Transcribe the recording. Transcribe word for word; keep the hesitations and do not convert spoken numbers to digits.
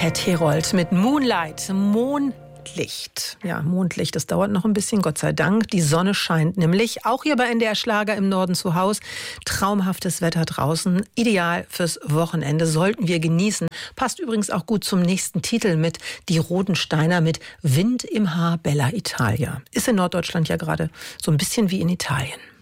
Ted Herold mit Moonlight, Mondlicht. Ja, Mondlicht, das dauert noch ein bisschen, Gott sei Dank. Die Sonne scheint nämlich, auch hier bei N D R Schlager im Norden zu Hause. Traumhaftes Wetter draußen, ideal fürs Wochenende, sollten wir genießen. Passt übrigens auch gut zum nächsten Titel mit Die Rodensteiner mit Wind im Haar, Bella Italia. Ist in Norddeutschland ja gerade so ein bisschen wie in Italien.